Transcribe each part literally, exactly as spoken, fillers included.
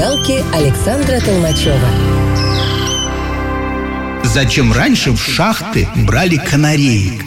Шпаргалки Александра Толмачева. Зачем раньше в шахты брали канареек?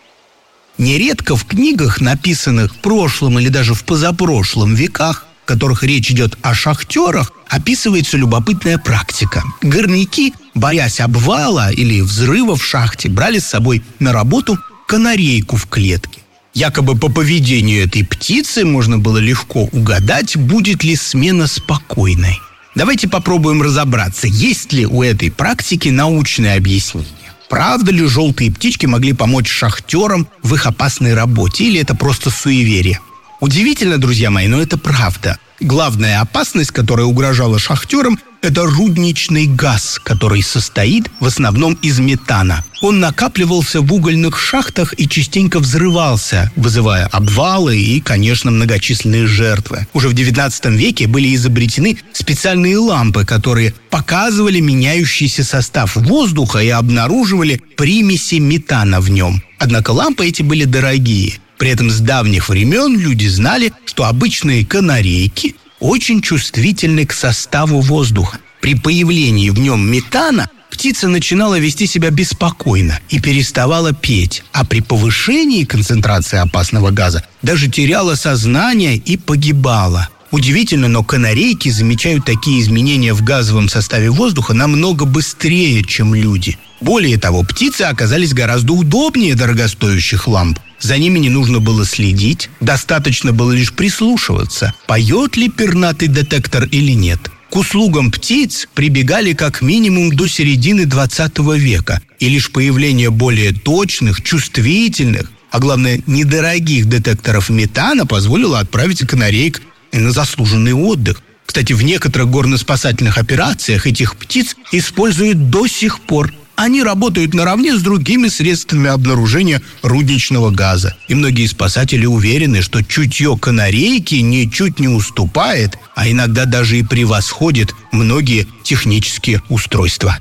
Нередко в книгах, написанных в прошлом или даже в позапрошлом веках, в которых речь идет о шахтерах, описывается любопытная практика. Горняки, боясь обвала или взрыва в шахте, брали с собой на работу канарейку в клетке. Якобы по поведению этой птицы можно было легко угадать, будет ли смена спокойной. Давайте попробуем разобраться, есть ли у этой практики научное объяснение. Правда ли желтые птички могли помочь шахтерам в их опасной работе, или это просто суеверие? Удивительно, друзья мои, но это правда. Главная опасность, которая угрожала шахтерам, это рудничный газ, который состоит в основном из метана. Он накапливался в угольных шахтах и частенько взрывался, вызывая обвалы и, конечно, многочисленные жертвы. Уже в девятнадцатом веке были изобретены специальные лампы, которые показывали меняющийся состав воздуха и обнаруживали примеси метана в нем. Однако лампы эти были дорогие. При этом с давних времен люди знали, что обычные канарейки очень чувствительны к составу воздуха. При появлении в нем метана птица начинала вести себя беспокойно и переставала петь, а при повышении концентрации опасного газа даже теряла сознание и погибала. Удивительно, но канарейки замечают такие изменения в газовом составе воздуха намного быстрее, чем люди. Более того, птицы оказались гораздо удобнее дорогостоящих ламп. За ними не нужно было следить, достаточно было лишь прислушиваться, поет ли пернатый детектор или нет. К услугам птиц прибегали как минимум до середины двадцатого века, и лишь появление более точных, чувствительных, а главное, недорогих детекторов метана позволило отправить канареек на заслуженный отдых. Кстати, в некоторых горно-спасательных операциях этих птиц используют до сих пор. Они работают наравне с другими средствами обнаружения рудничного газа. И многие спасатели уверены, что чутье канарейки ничуть не уступает, а иногда даже и превосходит многие технические устройства.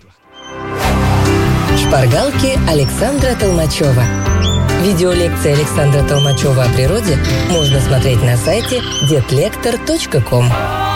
Шпаргалки Александра Толмачева. Видеолекции Александра Толмачева о природе можно смотреть на сайте детлектор точка ком.